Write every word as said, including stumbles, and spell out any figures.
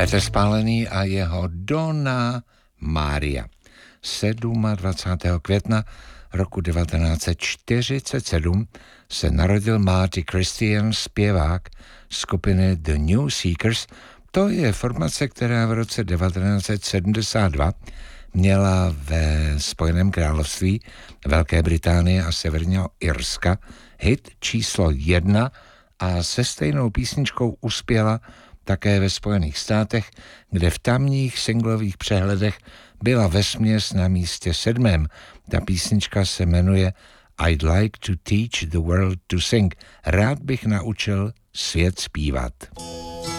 Petr Spálený a jeho Donna Maria. dvacátého sedmého května roku devatenáct set čtyřicet sedm se narodil Marty Christian, zpěvák skupiny The New Seekers. To je formace, která v roce devatenáct set sedmdesát dva měla ve Spojeném království, Velké Británie a Severního Irska hit číslo jedna a se stejnou písničkou uspěla také ve Spojených státech, kde v tamních singlových přehledech byla vesměs na místě sedmém. Ta písnička se jmenuje I'd like to teach the world to sing. Rád bych naučil svět zpívat.